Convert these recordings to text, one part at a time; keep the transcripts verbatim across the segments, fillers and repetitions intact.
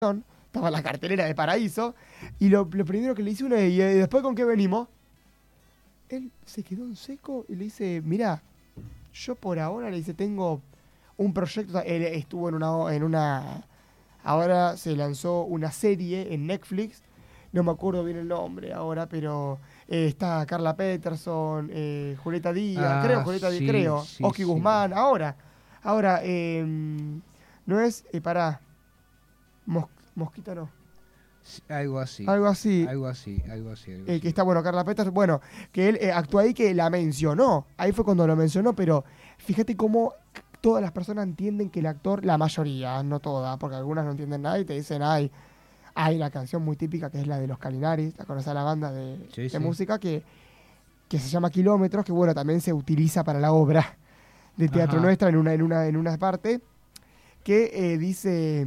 estaba en la cartelera de Paraíso, y lo, lo primero que le dice uno es, ¿y después con qué venimos? Él se quedó en seco y le dice, mira, yo por ahora, le dice, tengo un proyecto, él estuvo en una, en una, ahora se lanzó una serie en Netflix, no me acuerdo bien el nombre ahora, pero eh, está Carla Peterson, eh, Julieta Díaz, Ah, creo, Julieta sí, Díaz, creo, sí, Oski sí. Guzmán, ahora, ahora, eh, no es, eh, pará, Mos, Mosquita no. Sí, algo así. Algo así. Algo así, algo así. Algo Eh, así. que está, bueno, Carla Peterson, bueno, que él eh, actuó ahí, que la mencionó. Ahí fue cuando lo mencionó, pero fíjate cómo todas las personas entienden que el actor, la mayoría, no todas, porque algunas no entienden nada y te dicen, ay, hay la canción muy típica que es la de los Calinaris, ¿te acordás de la banda de, Sí, de sí. música? Que, que se llama Kilómetros, que bueno, también se utiliza para la obra de teatro Ajá. nuestra en una, en una, en una parte, que eh, dice,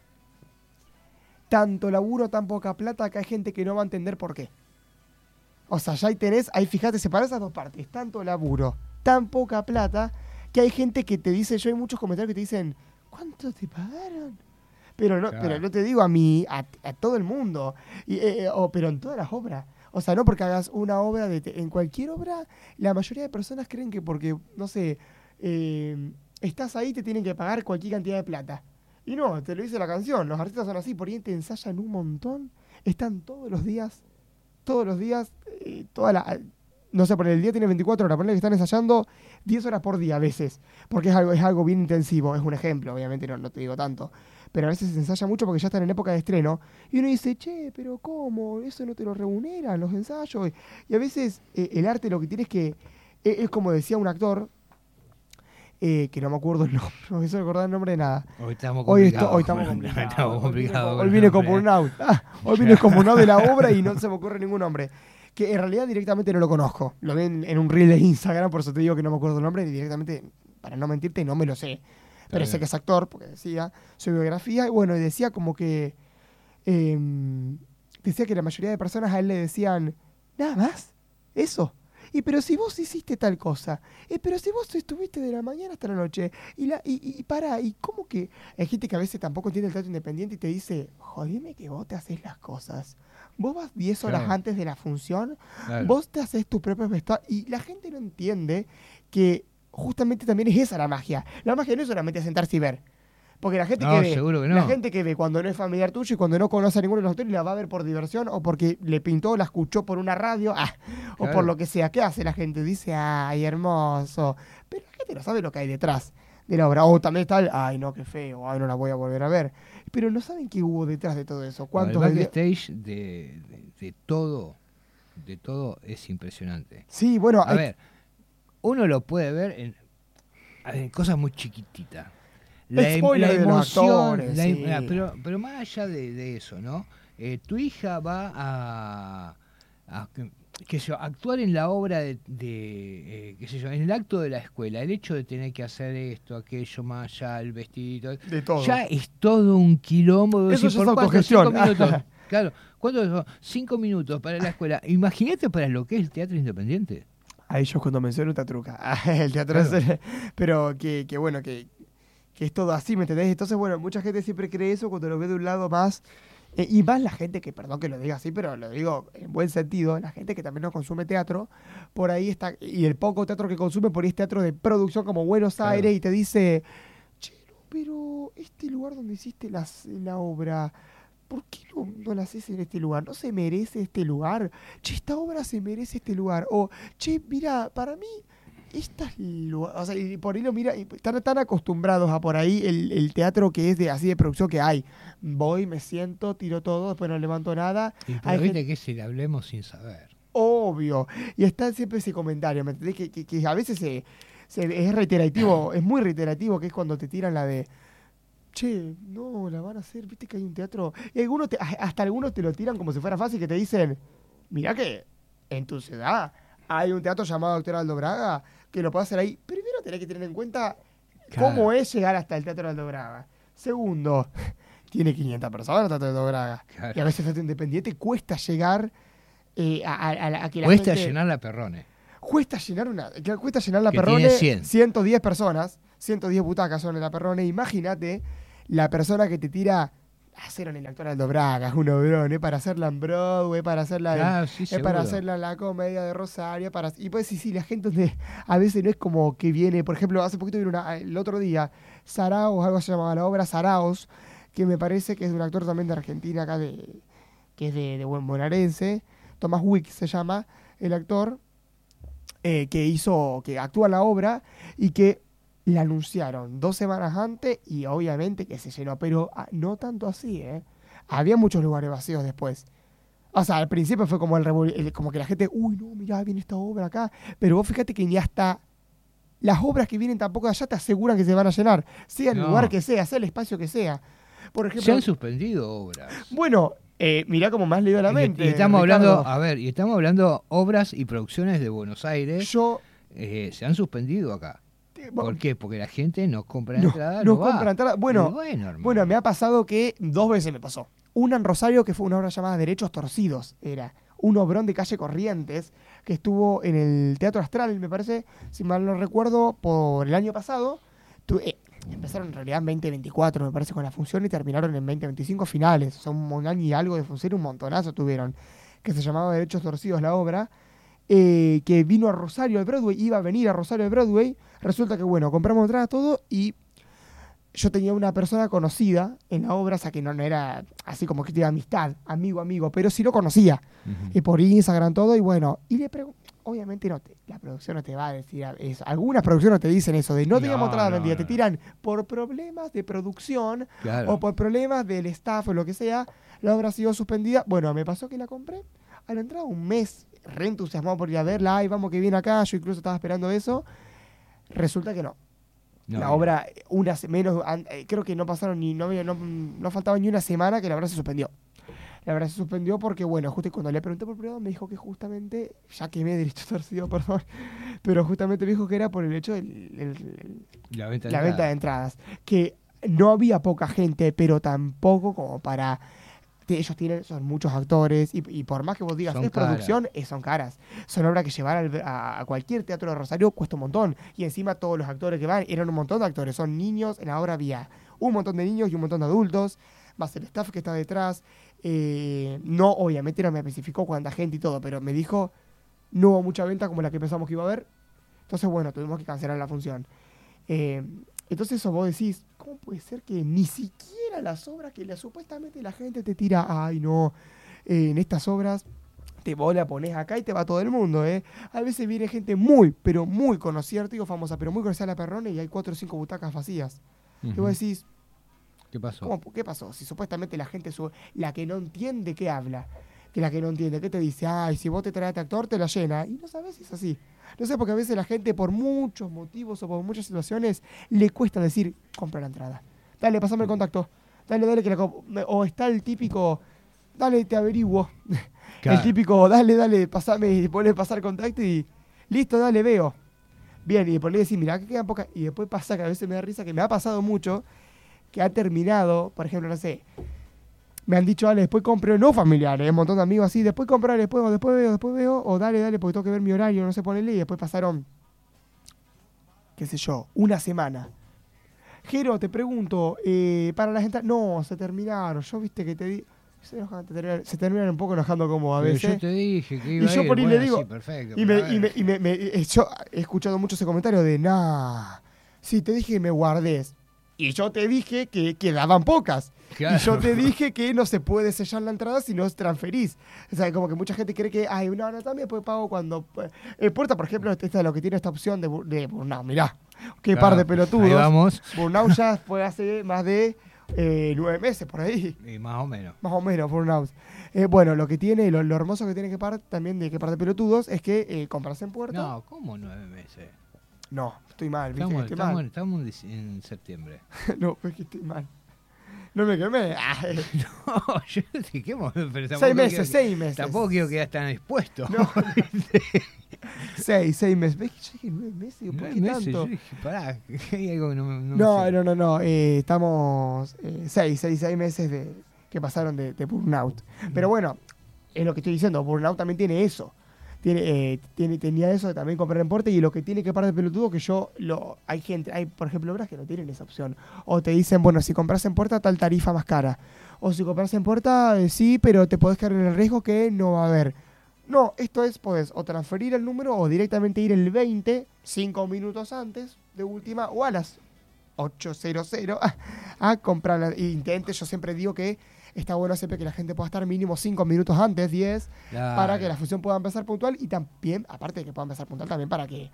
tanto laburo, tan poca plata, que hay gente que no va a entender por qué. O sea, ya ahí tenés, ahí fíjate, separás esas dos partes, tanto laburo, tan poca plata, que hay gente que te dice, yo hay muchos comentarios que te dicen, ¿cuánto te pagaron? Pero no, Claro. pero no te digo a mí, a, a todo el mundo, y, eh, o, pero en todas las obras. O sea, no porque hagas una obra, de te- en cualquier obra, la mayoría de personas creen que porque, no sé, eh, estás ahí te tienen que pagar cualquier cantidad de plata. Y no, te lo dice la canción, los artistas son así, por ahí te ensayan un montón, están todos los días, todos los días, eh, toda la... No sé, por el día tiene veinticuatro horas, ponle que están ensayando diez horas por día a veces, porque es algo, es algo bien intensivo, es un ejemplo, obviamente no, no te digo tanto, pero a veces se ensaya mucho porque ya están en época de estreno, y uno dice, che, pero ¿cómo? Eso no te lo remuneran los ensayos, y a veces eh, el arte lo que tiene es que, eh, es como decía un actor, eh, que no me acuerdo el nombre, no me suelo acordar el nombre de nada. Hoy estamos Hoy, esto, complicados. hoy estamos complicados. Estamos Hoy vine complicados con- con Hoy el vine como nombre, un out. Ah, hoy vine como un out de la obra y no se me ocurre ningún nombre. Que en realidad directamente no lo conozco. Lo vi en, en un reel de Instagram, por eso te digo que no me acuerdo el nombre y directamente, para no mentirte, no me lo sé. Pero sé bien. que es actor, porque decía su biografía. Y bueno, y decía como que... eh, decía que la mayoría de personas a él le decían, nada más, eso. Y pero si vos hiciste tal cosa, eh, pero si vos estuviste de la mañana hasta la noche, y la y, y, y pará, y cómo que hay gente que a veces tampoco entiende el trato independiente y te dice, jodime que vos te haces las cosas. Vos vas diez horas Claro. antes de la función, Claro. vos te haces tus propios vestuarios, y la gente no entiende que justamente también es esa la magia. La magia no es solamente sentarse y ver. Porque la gente No, que ve, seguro que la no. gente que ve cuando no es familiar tuyo y cuando no conoce a ninguno de los actores la va a ver por diversión o porque le pintó, la escuchó por una radio, ah, o Claro. por lo que sea. ¿Qué hace la gente? Dice, ay, hermoso. Pero la gente no sabe lo que hay detrás de la obra. O también está el, ay, no, qué feo, ay, no la voy a volver a ver. Pero no saben qué hubo detrás de todo eso. No, el ¿Cuántos de- backstage de, de, de todo, de todo es impresionante. Sí, bueno, A hay- ver, uno lo puede ver en, en cosas muy chiquititas. La, em- Spoiler la de los emoción, actores, la em- sí. ah, pero, pero más allá de, de eso, ¿no? Eh, tu hija va a, a que- qué sé yo, actuar en la obra de, de, eh, qué sé yo, en el acto de la escuela. El hecho de tener que hacer esto, aquello, más allá, el vestidito, de todo. ya es todo un quilombo. de Eso decir, ya es ¿por cuánto? autogestión. Cinco minutos. Claro, ¿cuánto son? Cinco minutos para la escuela. Imagínate para lo que es el teatro independiente. A ellos cuando menciono te truca. El teatro Claro. es... Pero que, que bueno, que, que es todo así, ¿me entendés? Entonces, bueno, mucha gente siempre cree eso cuando lo ve de un lado más... eh, y más la gente que, perdón que lo diga así, pero lo digo en buen sentido, la gente que también no consume teatro, por ahí está... Y el poco teatro que consume, por ahí es teatro de producción como Buenos Claro. Aires y te dice... Che, no, pero este lugar donde hiciste las, la obra... ¿Por qué no, no la haces en este lugar? ¿No se merece este lugar? Che, esta obra se merece este lugar. O, che, mira, para mí, esta es lugar. O sea, y por ahí lo mira, y están tan acostumbrados a por ahí el, el teatro que es de así de producción que hay. Voy, me siento, tiro todo, después no levanto nada. Y pero Hay viste gente- que si le hablemos sin saber. Obvio. Y está siempre ese comentario, ¿me entendés? Que, que, que a veces se, se- es reiterativo, es muy reiterativo, que es cuando te tiran la de. Che, no, la van a hacer, viste que hay un teatro. Y algunos te- hasta algunos te lo tiran como si fuera fácil, que te dicen, mirá que en tu ciudad hay un teatro llamado Doctor Aldo Braga, que lo puede hacer ahí. Primero tenés que tener en cuenta Claro. cómo es llegar hasta el Teatro Aldo Braga. Segundo, tiene quinientas personas el Teatro Aldo Braga. Claro. Y a veces el teatro independiente cuesta llegar eh, a, a- a la- a que la Cuesta gente... llenar la perrone. Cuesta llenar una, que cuesta llenar la Que Perrone, tiene cien. ciento diez personas, ciento diez butacas son en la Perrone. Imagínate la persona que te tira hacer en el actor Aldo Braga, es un obrón, es para hacerla en Broadway, para hacerla en, Claro, sí, es seguro. para hacerla en la comedia de Rosario, para, y pues sí, sí, la gente de- a veces no es como que viene, por ejemplo, hace poquito vino una, el otro día, Saraos, algo se llamaba la obra Saraos, que me parece que es de un actor también de Argentina, acá de, que es de, de buen bonaerense, Tomás Wick se llama el actor, eh, que hizo, que actúa en la obra y que la anunciaron dos semanas antes y obviamente que se llenó, pero ah, no tanto así, ¿eh? Había muchos lugares vacíos después. O sea, al principio fue como el, revol- el- como que la gente, uy, no, mirá, viene esta obra acá. Pero vos fíjate que ni hasta las obras que vienen tampoco de allá te aseguran que se van a llenar. Sea el No. lugar que sea, sea el espacio que sea. Por Se ejemplo, han suspendido obras. bueno, eh, mirá cómo me has leído la Y- mente. y estamos Ricardo. hablando, a ver, y estamos hablando obras y producciones de Buenos Aires. Yo. eh, se han suspendido acá. te- ¿Por qué? Porque la gente no compra No, entrada, no no va. compra entrada. Bueno, Y bueno, hermano. Bueno, me ha pasado que dos veces me pasó. Una en Rosario, que fue una obra llamada Derechos Torcidos, era un obrón de calle Corrientes, que estuvo en el Teatro Astral, me parece, si mal no recuerdo, por el año pasado. Tu- eh, empezaron en realidad en veinte veinticuatro, me parece, con la función y terminaron en veinte veinticinco finales. O sea, un, un año y algo de función, un montonazo tuvieron, que se llamaba Derechos Torcidos la obra. Eh, que vino a Rosario al Broadway, iba a venir a Rosario al Broadway. Resulta que, bueno, compramos entradas todo y yo tenía una persona conocida en la obra, o sea que no, no era así como que tenía amistad, amigo, amigo, pero sí lo conocía. Ujú. Y por Instagram todo, y bueno, y le pregunto, obviamente no te, la producción no te va a decir eso. Algunas producciones te dicen eso, de no teníamos No, entrada no, vendida, no, te no. tiran por problemas de producción Claro. o por problemas del staff o lo que sea, la obra ha sido suspendida. Bueno, me pasó que la compré a la entrada un mes, re entusiasmado por ir a verla, ay, vamos que viene acá, yo incluso estaba esperando eso. Resulta que no. No, la no. obra, una se- menos, an- eh, creo que no pasaron ni, no, había- no, no faltaba ni una semana que la obra se suspendió. La obra se suspendió porque, bueno, justo cuando le pregunté por privado me dijo que justamente, ya quemé derecho torcido, perdón, pero justamente me dijo que era por el hecho de La venta de la venta de entrada. entradas. Que no había poca gente, pero tampoco como para... te- Ellos tienen, son muchos actores y, y por más que vos digas, Son es caras. producción, eh, son caras. Son obras que llevar al- a, a cualquier teatro de Rosario cuesta un montón. Y encima todos los actores que van eran un montón de actores. Son niños, en la obra había un montón de niños y un montón de adultos, más el staff que está detrás. Eh, no, obviamente no me especificó cuánta gente y todo, pero me dijo, no hubo mucha venta como la que pensamos que iba a haber. Entonces, bueno, tuvimos que cancelar la función. Eh, entonces eso vos decís, ¿cómo puede ser que ni siquiera las obras que la, supuestamente la gente te tira, ay no, eh, en estas obras te vos la pones acá y te va todo el mundo, ¿eh? A veces viene gente muy, pero muy conocida, no te digo famosa, pero muy conocida la Perrone y hay cuatro o cinco butacas vacías. Y Ujú. vos decís, ¿Qué pasó? ¿cómo, ¿qué pasó? Si supuestamente la gente, su- la que no entiende qué habla, que la que no entiende, ¿qué te dice? Ay, si vos te traes a este actor, te la llena. Y no sabes si es así. No sé, porque a veces la gente, por muchos motivos o por muchas situaciones, le cuesta decir, compra la entrada. Dale, pasame el contacto. Dale, dale, que la comp- O está el típico, dale, te averiguo. Claro. El típico, dale, dale, pasame, y ponle pasar contacto y listo, dale, veo. Bien, y después le decís, mirá que quedan pocas. Y después pasa que a veces me da risa, que me ha pasado mucho, que ha terminado, por ejemplo, no sé, me han dicho, dale, después compro, no familiares, un montón de amigos así, después comprar, después, o después veo, después veo, o dale, dale, porque tengo que ver mi horario, no sé ponerle, y después pasaron, qué sé yo, una semana. Jero, te pregunto, eh, para las entradas, no, se terminaron, yo viste que te di... Se, enojan, te terminan, se terminan un poco enojando como a Pero veces. yo te dije que Y iba yo a ir. por ahí le Bueno, digo- sí, perfecto, Y, pero me, a y, me, ver. y me- me- eh, yo he escuchado mucho ese comentario de, nah, sí, te dije que me guardes. Y yo te dije que quedaban pocas. Claro. Y yo te dije que no se puede sellar la entrada si no transferís. O sea, como que mucha gente cree que, ay, no, no, también después pago cuando... Eh, Puerta, por ejemplo, esta es lo que tiene esta opción de, bu- de Burnout. Mirá, qué Claro, par de pelotudos. Ahí vamos. Burnout ya fue hace más de eh, nueve meses por ahí. Y más o menos. Más o menos, Burnout. Eh, bueno, lo que tiene, lo, lo hermoso que tiene que par también de que par de pelotudos es que eh, compras en Puerta. No, ¿cómo nueve meses? No, estoy mal, ¿viste? Estamos, estoy estamos, mal. estamos en dic- en septiembre. No, es que estoy mal. No me quemé. Ah, eh. No, yo dije, ¿qué mo- pero tampoco seis meses, quiero- seis meses. Tampoco quiero quedar tan expuesto. No. seis, seis meses. ¿Ves que yo dije nueve meses? ¿Por Nueve qué meses, tanto? yo dije, pará, que hay algo que no, me- no me No, sé. no, no, no. eh, estamos eh, seis, seis, seis meses de, que pasaron de, de Burnout. Pero bueno, es lo que estoy diciendo. Burnout también tiene eso. tiene, eh, tiene, tenía eso de también comprar en Porta, y lo que tiene que par de pelotudo que yo, lo hay gente, hay por ejemplo obras que no tienen esa opción. O te dicen, bueno, si compras en Porta tal tarifa más cara. O si compras en Porta, eh, sí, pero te podés caer en el riesgo que no va a haber. No, esto es, podés o transferir el número o directamente ir el veinte, cinco minutos antes de última, o a las ocho cero cero a, a comprarla. E intente, yo siempre digo que está bueno siempre que la gente pueda estar mínimo cinco minutos antes, diez, Claro. para que la función pueda empezar puntual, y también, aparte de que pueda empezar puntual, también para que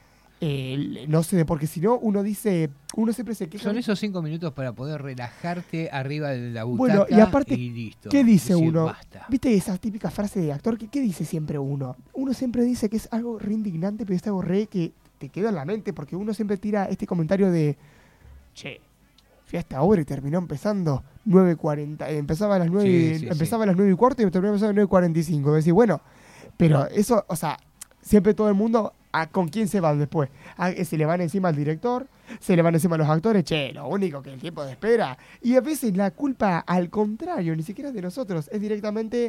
eh, no sé, porque si no, uno dice, uno siempre se queja. Son esos cinco minutos para poder relajarte arriba de la butaca. Bueno, y aparte, listo. ¿qué dice Decir, uno? basta. ¿Viste esa típica frase de actor? ¿Qué, ¿Qué dice siempre uno? Uno siempre dice que es algo re indignante, pero es algo re que te queda en la mente, porque uno siempre tira este comentario de, che, fui a esta obra y terminó empezando nueve cuarenta, eh, empezaba a las nueve, Sí, sí, empezaba sí. a las nueve y cuarto y terminó empezando a las nueve cuarenta y cinco. Y decís, bueno, pero eso, o sea, siempre todo el mundo, ¿a con quién se van después? ¿A- se le van encima al director? ¿Se le van encima a los actores? Che, lo único que el tiempo de espera. Y a veces la culpa, al contrario, ni siquiera es de nosotros, es directamente,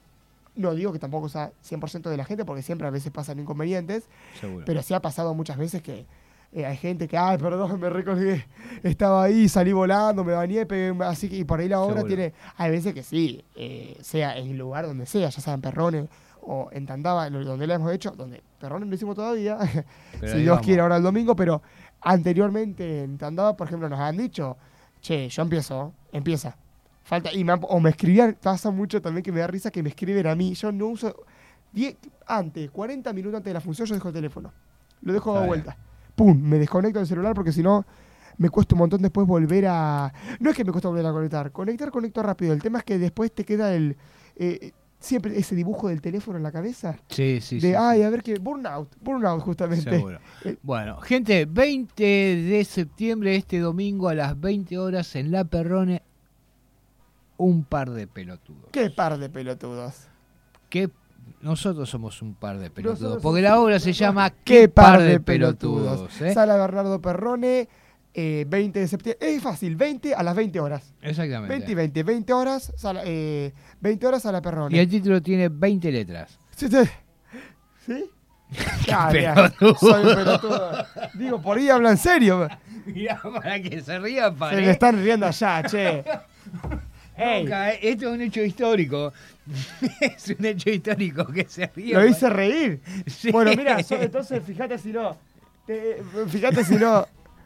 no digo que tampoco sea cien por ciento de la gente, porque siempre a veces pasan inconvenientes, Seguro. pero sí ha pasado muchas veces que eh, hay gente que, ay, perdón, me recolgué, estaba ahí, salí volando, me bañé, pegué, así que, y por ahí la obra Seguro. tiene, hay veces que sí, eh, sea en el lugar donde sea, ya sea en Perrone o en Tandaba, lo- donde lo hemos hecho, donde Perrone lo hicimos todavía, Pero si ahí Dios vamos. quiere ahora el domingo, pero anteriormente en Tandaba, por ejemplo, nos han dicho, che, yo empiezo, empieza. Falta, y me han- o me escribían, pasa mucho también que me da risa que me escriben a mí, yo no uso, diez antes, cuarenta minutos antes de la función yo dejo el teléfono, lo dejo Está de bien. vuelta, pum, me desconecto del celular porque si no me cuesta un montón después volver a, no es que me cuesta volver a conectar, conectar conecto rápido, el tema es que después te queda el, eh, siempre ese dibujo del teléfono en la cabeza, Sí, sí, de, sí, ay, sí. a ver qué, burnout, burnout justamente. Seguro. Eh, Bueno, gente, veinte de septiembre, este domingo a las veinte horas en La Perrone, un par de pelotudos. Qué par de pelotudos. Que nosotros somos un par de pelotudos. Nosotros Porque somos la un- obra se llama Qué par de pelotudos. ¿eh? Sala Bernardo Perrone, eh, veinte de septiembre. Es fácil, veinte a las veinte horas. Exactamente. veinte y veinte, veinte horas, sala, eh, veinte horas a la Perrone. Y el título tiene veinte letras. ¿Sí? ¿Sí? ¿Sí? Ah, mirá, pelotudo. soy un pelotudo. Digo, por ahí hablan serio. Mirá, para que se ría, Se para le están riendo allá, che. Ey, esto es un hecho histórico. Es un hecho histórico que se ría. lo hice reír. Sí. Bueno, mira, so- entonces fíjate si no. te- fíjate si no.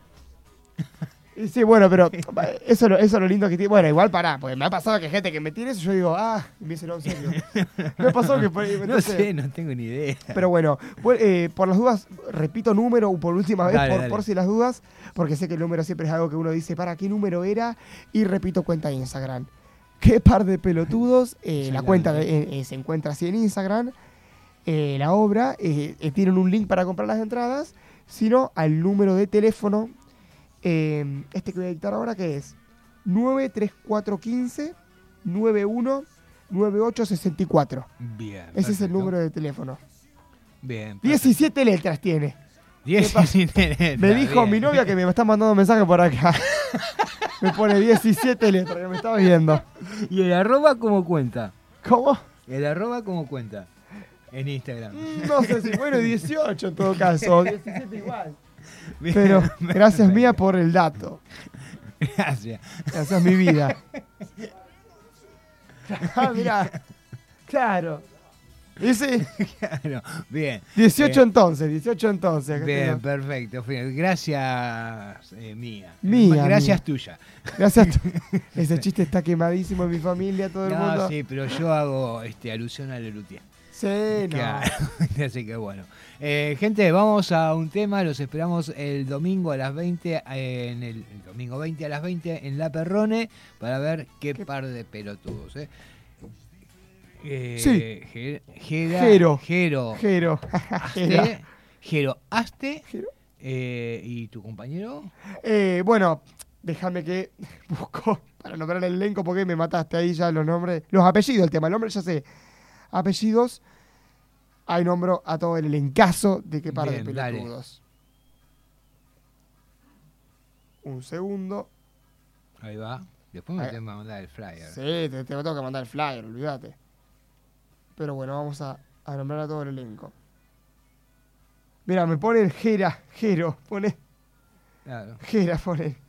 Y sí, bueno, pero eso, lo- eso es lo lindo que tiene. Bueno, igual pará, porque me ha pasado que gente que me tiene eso, yo digo, ah, y me dice, no, en serio. Me ha pasado que por ahí, No entonces- sé, no tengo ni idea. Pero bueno, pues, eh, por las dudas, repito número por última vez, Dale, por, dale. por si las dudas, porque sé que el número siempre es algo que uno dice, ¿para qué número era? Y repito cuenta de Instagram. Qué par de pelotudos. eh, la cuenta de- eh, eh, se encuentra así en Instagram. eh, la obra, eh, eh, tienen un link para comprar las entradas, sino al número de teléfono, eh, este que voy a dictar ahora, que es nueve tres cuatro uno cinco nueve uno nueve ocho seis cuatro. Bien. Ese es el perfecto. número de teléfono. Bien. diecisiete letras tiene. diecisiete letras, Me dijo bien. mi novia que me está mandando un mensaje por acá. Me pone diecisiete letras, que me estaba viendo. ¿Y el arroba cómo cuenta? ¿Cómo? El arroba cómo cuenta en Instagram. Mm, No sé si bueno, dieciocho en todo caso. diecisiete igual. Bien, Pero gracias perfecto. mía por el dato. Gracias. Gracias mi vida. Ah, mirá. Claro. Ese Claro, bien. dieciocho Eh, entonces, dieciocho entonces. acá Bien, tengo. perfecto. Bien, gracias, eh, mía. Mía, Gracias mía. tuya. Gracias. Ese chiste está quemadísimo en mi familia, todo el No, mundo. sí, pero yo hago este, alusión a Lelutier. Sí, no. Claro, así que bueno. Eh, gente, vamos a un tema, los esperamos el domingo a las veinte, eh, en el, el domingo veinte a las veinte en La Perrone, para ver qué, Qué- par de pelotudos, ¿eh? Eh, Sí. Ge- Gera- Jero. Jero. Jero. Jero. Aste, Jero Aste, Jero. eh, ¿y tu compañero? Eh, bueno, déjame que busco para nombrar el elenco porque me mataste ahí ya los nombres. Los apellidos, el tema, el nombre ya sé. Apellidos. Ahí nombro a todo el elencazo de qué par de Bien, dale. pelotudos. Un segundo. Ahí va. Después me Ahí. tengo que mandar el flyer. Sí, te, te tengo que mandar el flyer, olvídate. Pero bueno, vamos a A nombrar a todo el elenco. Mira, me pone el Jera, Jero, pone. Claro. Jera, pone.